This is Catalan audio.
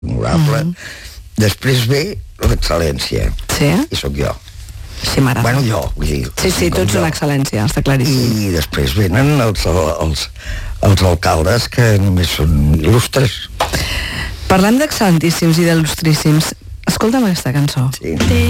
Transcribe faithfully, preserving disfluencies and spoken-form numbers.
honorable. Mm-hmm. Després ve l'excel·lència. Sí? I sóc jo. Sí, m'agrada. Bueno, jo, vull dir... Sí, sí, tots són excel·lència, està claríssim. I després venen els, els, els alcaldes que només són il·lustres. Parlem d'excel·lentíssims i d'il·lustríssims. Escolta'm aquesta cançó. Sí.